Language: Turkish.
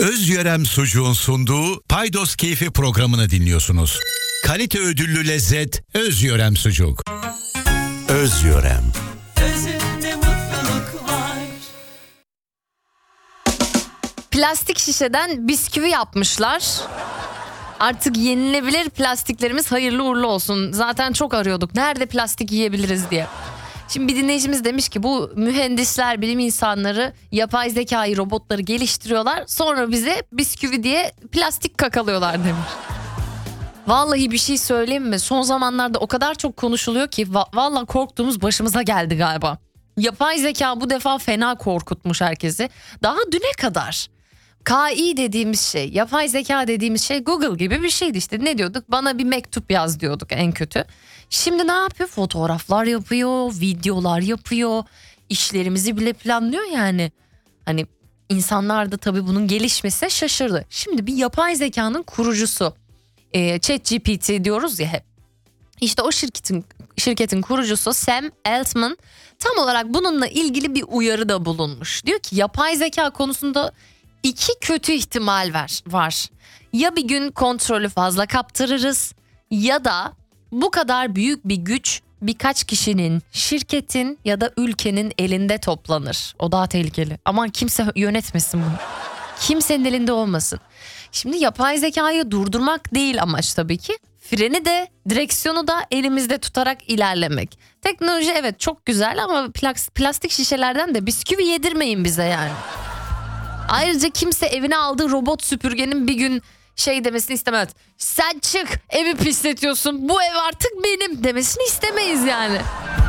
Özyörem Sucuğun sunduğu Paydos Keyfi programını dinliyorsunuz. Kalite ödüllü lezzet Özyörem Sucuk. Özyörem. Özünde mutluluk var. Plastik şişeden bisküvi yapmışlar. Artık yenilebilir plastiklerimiz hayırlı uğurlu olsun. Zaten çok arıyorduk. Nerede plastik yiyebiliriz diye. Şimdi bir dinleyicimiz demiş ki bu mühendisler, bilim insanları yapay zekayı, robotları geliştiriyorlar. Sonra bize bisküvi diye plastik kakalıyorlar demiş. Vallahi bir şey söyleyeyim mi? Son zamanlarda o kadar çok konuşuluyor ki vallahi korktuğumuz başımıza geldi galiba. Yapay zeka bu defa fena korkutmuş herkesi. Daha düne kadar KI dediğimiz şey, yapay zeka dediğimiz şey Google gibi bir şeydi işte. Ne diyorduk? Bana bir mektup yaz diyorduk en kötü. Şimdi ne yapıyor? Fotoğraflar yapıyor, videolar yapıyor. İşlerimizi bile planlıyor yani. Hani insanlar da tabii bunun gelişmesine şaşırdı. Şimdi bir yapay zekanın kurucusu, ChatGPT diyoruz ya hep. İşte o şirketin kurucusu Sam Altman tam olarak bununla ilgili bir uyarıda bulunmuş. Diyor ki yapay zeka konusunda 2 kötü ihtimal var. Ya bir gün kontrolü fazla kaptırırız ya da bu kadar büyük bir güç birkaç kişinin, şirketin ya da ülkenin elinde toplanır. O daha tehlikeli. Aman kimse yönetmesin bunu. Kimsenin elinde olmasın. Şimdi yapay zekayı durdurmak değil amaç tabii ki. Freni de, direksiyonu da elimizde tutarak ilerlemek. Teknoloji evet çok güzel ama plastik şişelerden de bisküvi yedirmeyin bize yani. Ayrıca kimse evine aldığı robot süpürgenin bir gün şey demesini istemez. Sen çık, evi pisletiyorsun, bu ev artık benim demesini istemeyiz yani.